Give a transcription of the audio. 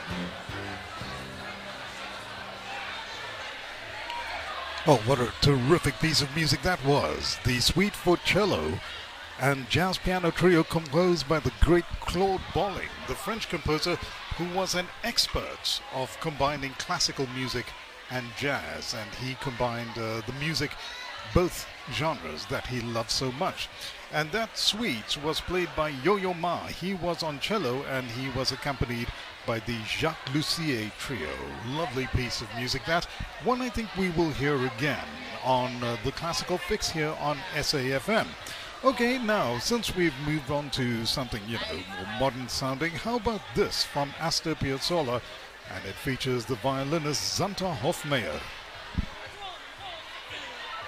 Oh, what a terrific piece of music that was. The Suite for Cello and Jazz Piano Trio composed by the great Claude Bolling, the French composer who was an expert of combining classical music and jazz. And he combined the music, both genres that he loved so much. And that suite was played by Yo-Yo Ma. He was on cello and he was accompanied by the Jacques Lussier Trio. Lovely piece of music that one I think we will hear again on the Classical Fix here on SAFM. Okay, now since we've moved on to something, more modern sounding, how about this from Astor Piazzolla? And it features the violinist Zanta Hofmeyr.